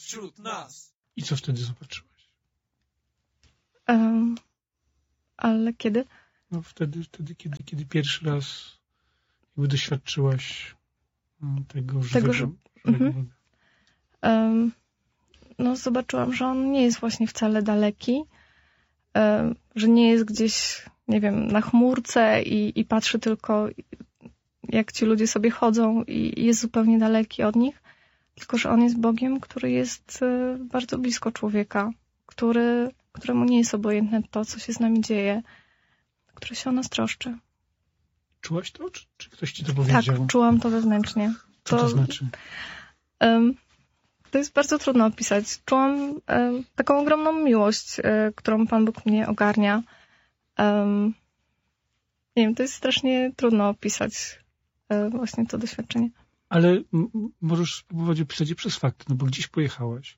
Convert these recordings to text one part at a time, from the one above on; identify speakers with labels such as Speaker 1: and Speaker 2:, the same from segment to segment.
Speaker 1: wśród nas.
Speaker 2: I co wtedy zobaczyłaś?
Speaker 3: Ale kiedy?
Speaker 2: No wtedy kiedy pierwszy raz jakby doświadczyłaś tego żywego Boga.
Speaker 3: No zobaczyłam, że on nie jest właśnie wcale daleki, że nie jest gdzieś, nie wiem, na chmurce i patrzy tylko, jak ci ludzie sobie chodzą i jest zupełnie daleki od nich, tylko że on jest Bogiem, który jest bardzo blisko człowieka, któremu nie jest obojętne to, co się z nami dzieje, który się o nas troszczy.
Speaker 2: Czułaś to? Czy ktoś ci to powiedział?
Speaker 3: Tak, czułam to wewnętrznie.
Speaker 2: Co to znaczy?
Speaker 3: To jest bardzo trudno opisać. Czułam taką ogromną miłość, którą Pan Bóg mnie ogarnia. Nie wiem, to jest strasznie trudno opisać właśnie to doświadczenie.
Speaker 2: Ale możesz spróbować opisać je przez fakty, no bo gdzieś pojechałaś.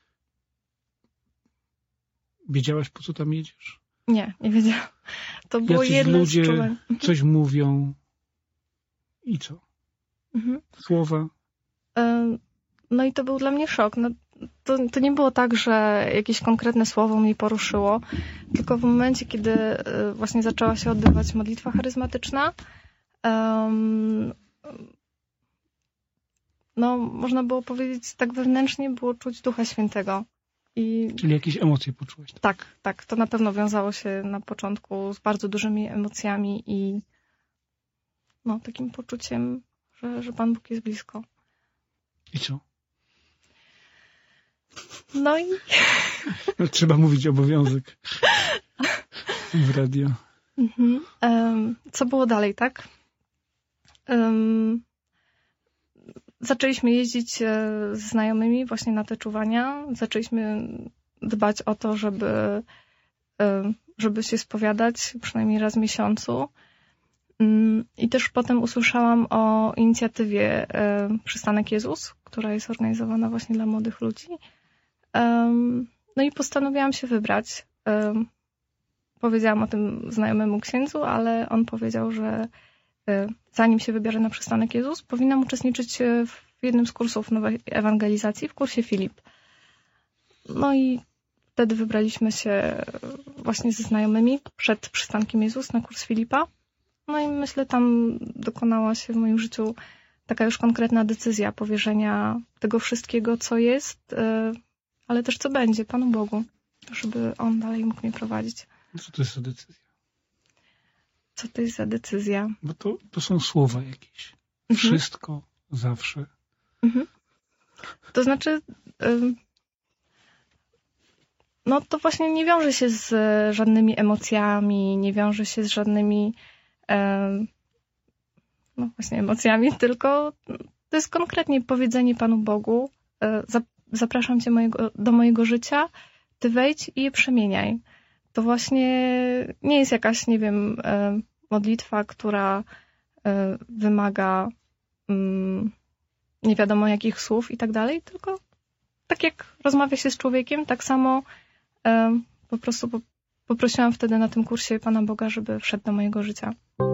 Speaker 2: Wiedziałaś, po co tam jedziesz?
Speaker 3: Nie wiedziałam. To było
Speaker 2: Jacyś
Speaker 3: jedno
Speaker 2: ludzie
Speaker 3: z czuwań.
Speaker 2: coś mówią i co? Słowa?
Speaker 3: No i to był dla mnie szok. No, to nie było tak, że jakieś konkretne słowo mnie poruszyło, tylko w momencie, kiedy właśnie zaczęła się odbywać modlitwa charyzmatyczna, no można było powiedzieć, tak wewnętrznie było czuć Ducha Świętego.
Speaker 2: Czyli jakieś emocje poczułaś?
Speaker 3: Tak. To na pewno wiązało się na początku z bardzo dużymi emocjami i no, takim poczuciem, że Pan Bóg jest blisko.
Speaker 2: I co?
Speaker 3: No i...
Speaker 2: No, trzeba mówić obowiązek w radio.
Speaker 3: Co było dalej, tak? Zaczęliśmy jeździć z znajomymi właśnie na te czuwania. Zaczęliśmy dbać o to, żeby się spowiadać przynajmniej raz w miesiącu. I też potem usłyszałam o inicjatywie Przystanek Jezus, która jest organizowana właśnie dla młodych ludzi. No i postanowiłam się wybrać. Powiedziałam o tym znajomemu księdzu, ale on powiedział, że zanim się wybierze na Przystanek Jezus, powinnam uczestniczyć w jednym z kursów nowej ewangelizacji, w kursie Filip. No i wtedy wybraliśmy się właśnie ze znajomymi przed Przystankiem Jezus na kurs Filipa. No i myślę, tam dokonała się w moim życiu taka już konkretna decyzja powierzenia tego wszystkiego, co jest, ale też co będzie, Panu Bogu, żeby On dalej mógł mnie prowadzić.
Speaker 2: Co to jest za decyzja?
Speaker 3: Co to jest za decyzja?
Speaker 2: Bo to są słowa jakieś. Wszystko, zawsze.
Speaker 3: To znaczy, no to właśnie nie wiąże się z żadnymi emocjami, nie wiąże się z żadnymi no właśnie emocjami, tylko to jest konkretnie powiedzenie Panu Bogu, zapraszam Cię do mojego życia, Ty wejdź i je przemieniaj. To właśnie nie jest jakaś, nie wiem, modlitwa, która wymaga nie wiadomo jakich słów i tak dalej, tylko tak jak rozmawia się z człowiekiem, tak samo po prostu poprosiłam wtedy na tym kursie Pana Boga, żeby wszedł do mojego życia.